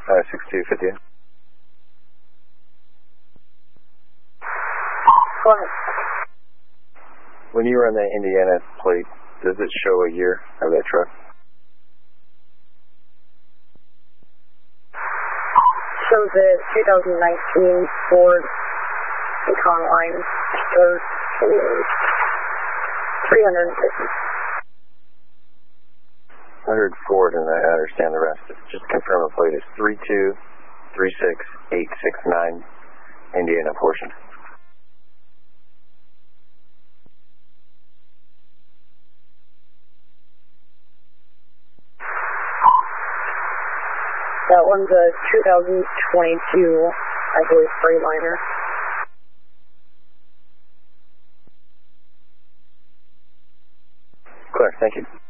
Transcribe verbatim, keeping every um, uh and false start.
Uh, six two fifty. Go ahead. When you run the Indiana plate, does it show a year of that truck? Shows a two thousand nineteen Ford Econoline. Shows three hundred fifty. I heard Ford and I understand the rest. Just to confirm the plate is three two three six eight six nine, Indiana portion. That one's a two thousand twenty-two, I believe, Freightliner. Clear, thank you.